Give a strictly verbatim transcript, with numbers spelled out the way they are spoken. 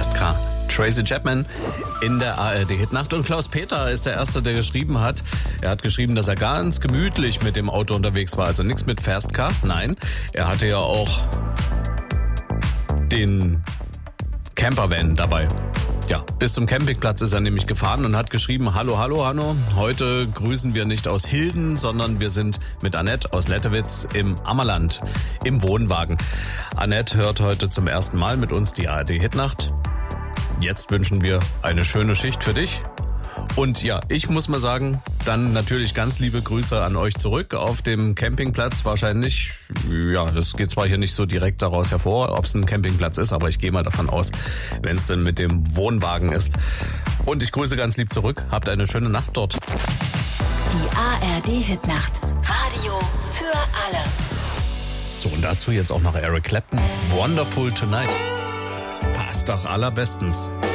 Festcar. Tracy Chapman in der A R D-Hitnacht. Und Klaus Peter ist der Erste, der geschrieben hat. Er hat geschrieben, dass er ganz gemütlich mit dem Auto unterwegs war. Also nichts mit Fastcar. Nein, er hatte ja auch den Campervan dabei. Ja, bis zum Campingplatz ist er nämlich gefahren und hat geschrieben, hallo, hallo, Hanno. Heute grüßen wir nicht aus Hilden, sondern wir sind mit Annette aus Lettewitz im Ammerland im Wohnwagen. Annette hört heute zum ersten Mal mit uns die A R D-Hitnacht. Jetzt wünschen wir eine schöne Schicht für dich. Und ja, ich muss mal sagen, dann natürlich ganz liebe Grüße an euch zurück auf dem Campingplatz. Wahrscheinlich, ja, das geht zwar hier nicht so direkt daraus hervor, ob es ein Campingplatz ist, aber ich gehe mal davon aus, wenn es denn mit dem Wohnwagen ist. Und ich grüße ganz lieb zurück. Habt eine schöne Nacht dort. Die A R D-Hitnacht. Radio für alle. So, und dazu jetzt auch noch Eric Clapton. Wonderful Tonight. Passt doch allerbestens.